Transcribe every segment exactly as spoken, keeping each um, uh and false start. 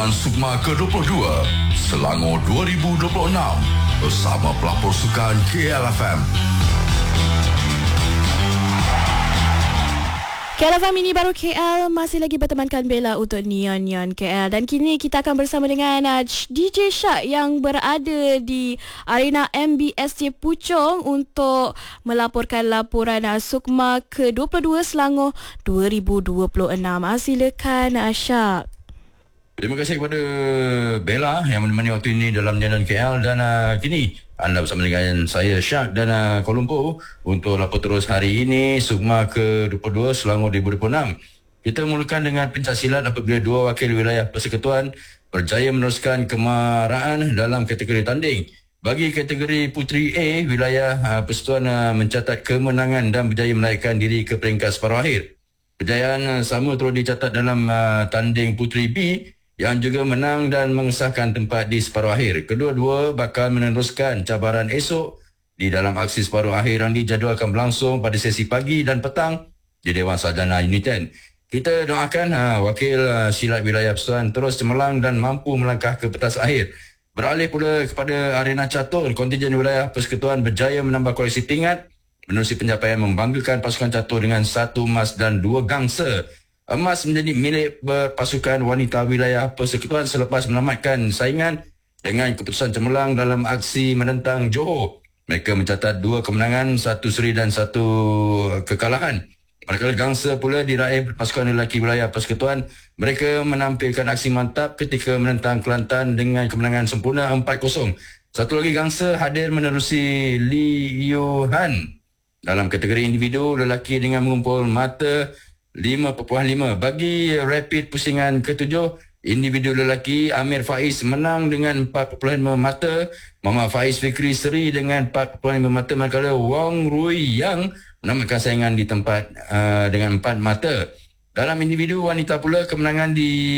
Sukma ke dua puluh dua Selangor dua ribu dua puluh enam bersama pelapor sukan K L F M. K L F M ini baru K L masih lagi bertemankan Bella untuk Neon Neon K L, dan kini kita akan bersama dengan uh, D J Shak yang berada di Arena M B S C Puchong untuk melaporkan laporan uh, Sukma ke dua puluh dua Selangor dua ribu dua puluh enam. Uh, silakan uh, Shak. Terima kasih kepada Bella yang menemani waktu ini dalam Neon K L, dan uh, kini anda bersama dengan saya Shak dan uh, Kuala Lumpur untuk lapor terus hari ini Sukma ke dua puluh dua Selangor dua ribu dua puluh enam. Kita mulakan dengan pencaksilat apabila dua wakil wilayah persekutuan berjaya meneruskan kemaraan dalam kategori tanding. Bagi kategori Puteri A, wilayah uh, persekutuan uh, mencatat kemenangan dan berjaya menaikkan diri ke peringkat separuh akhir. Kejayaan uh, sama turut dicatat dalam uh, tanding Puteri B yang juga menang dan mengesahkan tempat di separuh akhir. Kedua-dua bakal meneruskan cabaran esok di dalam aksi separuh akhir yang dijadualkan berlangsung pada sesi pagi dan petang di Dewan Sarjana Unit sepuluh. Kita doakan ha, wakil ha, silat wilayah persekutuan terus cemerlang dan mampu melangkah ke petas akhir. Beralih pula kepada arena catur, kontingen wilayah persekutuan berjaya menambah koleksi pingat menerusi pencapaian membanggakan pasukan catur dengan satu emas dan dua gangsa. Emas menjadi milik pasukan wanita wilayah persekutuan selepas menamatkan saingan dengan keputusan cemerlang dalam aksi menentang Johor. Mereka mencatat dua kemenangan, satu seri dan satu kekalahan. Manakala gangsa pula diraih pasukan lelaki wilayah persekutuan, mereka menampilkan aksi mantap ketika menentang Kelantan dengan kemenangan sempurna empat kosong. Satu lagi gangsa hadir menerusi Lee Yohan dalam kategori individu lelaki dengan mengumpul mata lima perpuluhan lima. Bagi rapid pusingan ketujuh, individu lelaki Amir Faiz menang dengan empat perpuluhan lima mata, Muhammad Faiz Fikri seri dengan empat perpuluhan lima mata, manakala Wong Rui Yang menamatkan saingan di tempat uh, dengan empat mata. Dalam individu wanita pula, kemenangan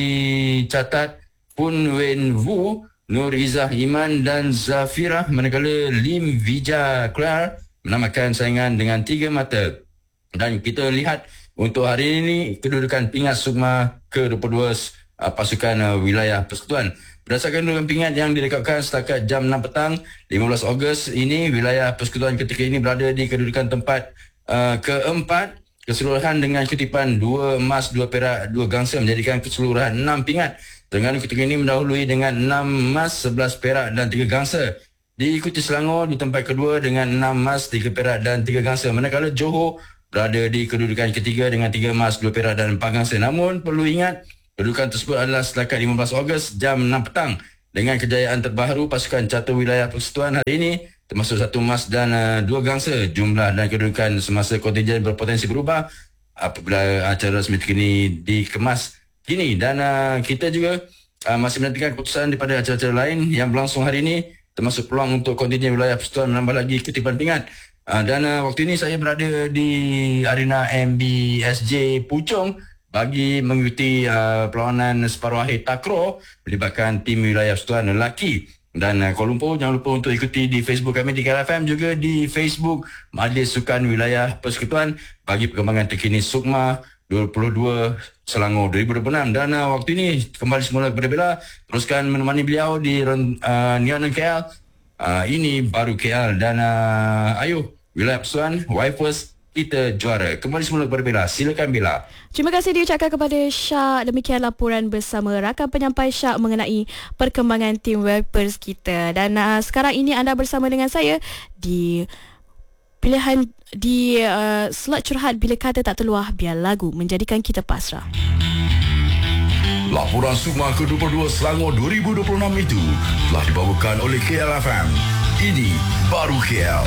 dicatat Pun Wen Wu, Nur Izzah Iman dan Zafirah, manakala Lim Vija Clar menamatkan saingan dengan tiga mata. Dan kita lihat untuk hari ini kedudukan pingat Sukma ke dua puluh dua uh, pasukan uh, wilayah persekutuan. Berdasarkan kedudukan pingat yang direkodkan setakat jam enam petang lima belas Ogos ini, wilayah persekutuan ketika ini berada di kedudukan tempat uh, keempat keseluruhan dengan kutipan dua emas, dua perak, dua gangsa menjadikan keseluruhan enam pingat. Terengganu ketika ini mendahului dengan enam emas, sebelas perak dan tiga gangsa. Diikuti Selangor di tempat kedua dengan enam emas, tiga perak dan tiga gangsa. Manakala Johor berada di kedudukan ketiga dengan tiga emas, dua perak dan empat gangsa. Namun perlu ingat, kedudukan tersebut adalah setakat lima belas Ogos jam enam petang. Dengan kejayaan terbaru pasukan catur wilayah persekutuan hari ini, termasuk satu emas dan uh, dua gangsa, jumlah dan kedudukan semasa kontingen berpotensi berubah apabila acara resmi kini dikemas kini. Dan uh, kita juga uh, masih menantikan keputusan daripada acara-acara lain yang berlangsung hari ini, termasuk peluang untuk kontingen wilayah persekutuan menambah lagi kutipan pingat. Uh, dan uh, waktu ini saya berada di arena M B S J Puchong bagi mengikuti uh, perlawanan separuh akhir takraw melibatkan tim wilayah persekutuan lelaki. Dan uh, Kuala Lumpur, jangan lupa untuk ikuti di Facebook kami di K L F M, juga di Facebook Majlis Sukan Wilayah Persekutuan bagi perkembangan terkini Sukma dua puluh dua Selangor dua ribu dua puluh enam. Dan uh, waktu ini kembali semula kepada Bella, teruskan menemani beliau di uh, Neon K L. Uh, ini baru K L, dan uh, ayo wilayah persekutuan, Wipers, kita juara. Kembali semula kepada Bella. Silakan Bella. Terima kasih diucapkan kepada Shak. Demikian laporan bersama rakan penyampai Shak mengenai perkembangan tim Wipers kita. Dan uh, sekarang ini anda bersama dengan saya di pilihan di uh, slot curhat Bila Kata Tak Terluah, biar lagu menjadikan kita pasrah. Laporan Sukma ke dua puluh dua Selangor dua ribu dua puluh enam itu telah dibawakan oleh K L F M. Ini baru K L.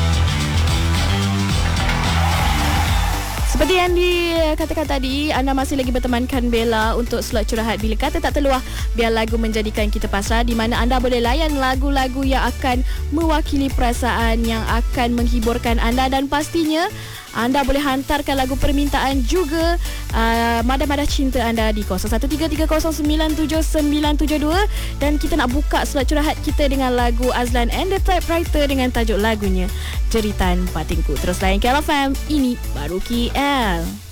Seperti yang dikatakan tadi, anda masih lagi bertemankan Bella untuk slot curhat Bila Kata Tak Terluah, biar lagu menjadikan kita pasrah, di mana anda boleh layan lagu-lagu yang akan mewakili perasaan, yang akan menghiburkan anda, dan pastinya anda boleh hantarkan lagu permintaan juga uh, madah-madah cinta anda di kosong satu tiga tiga kosong sembilan tujuh sembilan tujuh dua. Dan kita nak buka slot curhat kita dengan lagu Azlan and the Typewriter dengan tajuk lagunya Jeritan Batinku. Terus layan K L F M, ini baru K L.